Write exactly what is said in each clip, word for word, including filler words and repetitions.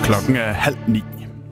Klokken er halv ni.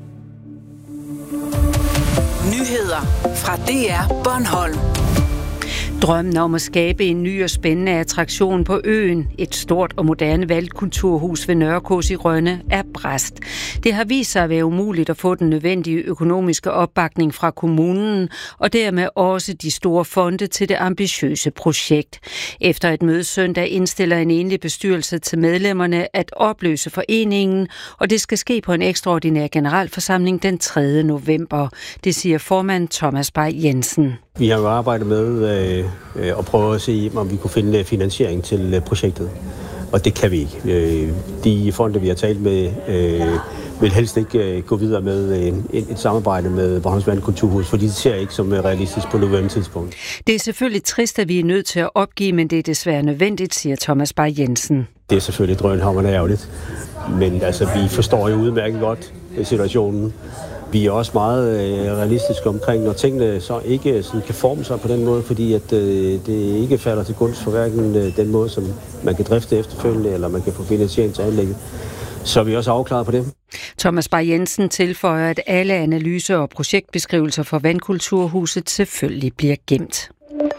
Nyheder fra D R Bornholm. Drømmen om at skabe en ny og spændende attraktion på øen, et stort og moderne valgkulturhus ved Nørrekås i Rønne, er brast. Det har vist sig at være umuligt at få den nødvendige økonomiske opbakning fra kommunen, og dermed også de store fonde til det ambitiøse projekt. Efter et møde søndag indstiller en enlig bestyrelse til medlemmerne at opløse foreningen, og det skal ske på en ekstraordinær generalforsamling den tredje november. Det siger formand Thomas Bay Jensen. Vi har jo arbejdet med øh, at prøve at se, om vi kunne finde finansiering til øh, projektet. Og det kan vi ikke. Øh, de fonde, vi har talt med, øh, vil helst ikke øh, gå videre med en, et samarbejde med Bornholms Valgkulturhus, fordi det ser ikke som realistisk på nuværende tidspunkt. Det er selvfølgelig trist, at vi er nødt til at opgive, men det er desværre nødvendigt, siger Thomas Bay Jensen. Det er selvfølgelig drønhamrende ærgerligt, men altså, vi forstår jo udmærket godt situationen. Vi er også meget øh, realistiske omkring, når tingene så ikke sådan, kan forme sig på den måde, fordi at, øh, det ikke falder til gunst for hverken øh, den måde, som man kan drifte efterfølgende, eller man kan få finansiering til anlægget. Så er vi også afklaret på det. Thomas Bay Jensen tilføjer, at alle analyser og projektbeskrivelser for Vandkulturhuset selvfølgelig bliver gemt.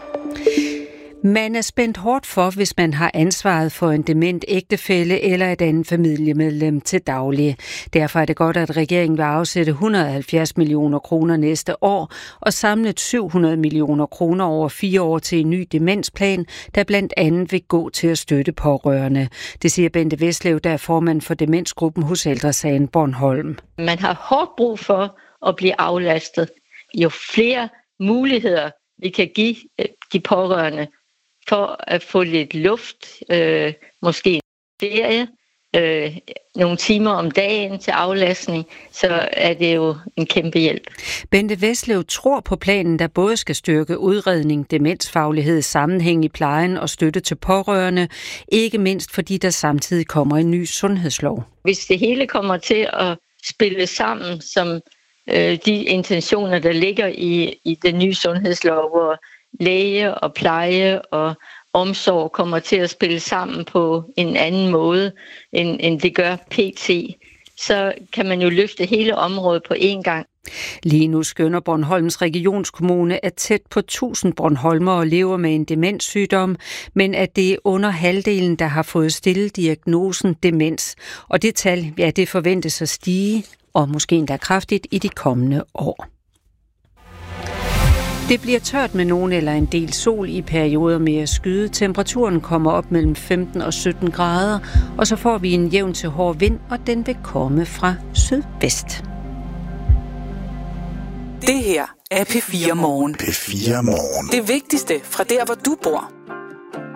Man er spændt hårdt for, hvis man har ansvaret for en dement ægtefælle eller et andet familiemedlem til daglig. Derfor er det godt, at regeringen vil afsætte et hundrede og halvfjerds millioner kroner næste år og samlet syv hundrede millioner kroner over fire år til en ny demensplan, der blandt andet vil gå til at støtte pårørende. Det siger Bente Veslev, der er formand for demensgruppen hos Ældre Sagen Bornholm. Man har hårdt brug for at blive aflastet. Jo flere muligheder vi kan give de pårørende, for at få lidt luft, øh, måske en ferie, øh, nogle timer om dagen til aflastning, så er det jo en kæmpe hjælp. Bente Veslev tror på planen, der både skal styrke udredning, demensfaglighed, sammenhæng i plejen og støtte til pårørende, ikke mindst fordi der samtidig kommer en ny sundhedslov. Hvis det hele kommer til at spille sammen som øh, de intentioner, der ligger i, i den nye sundhedslov, hvor læge og pleje og omsorg kommer til at spille sammen på en anden måde, end, end det gør P T, så kan man jo løfte hele området på én gang. Lige nu skønner Bornholms Regionskommune, at tæt på tusind bornholmere lever med en demenssygdom, men at det er under halvdelen, der har fået stillet diagnosen demens. Og det tal, ja, det forventes at stige, og måske endda kraftigt i de kommende år. Det bliver tørt med nogen eller en del sol i perioder med at skyde. Temperaturen kommer op mellem femten og sytten grader, og så får vi en jævn til hård vind, og den vil komme fra sydvest. Det her er P fire Morgen. P fire Morgen. Det vigtigste fra der, hvor du bor.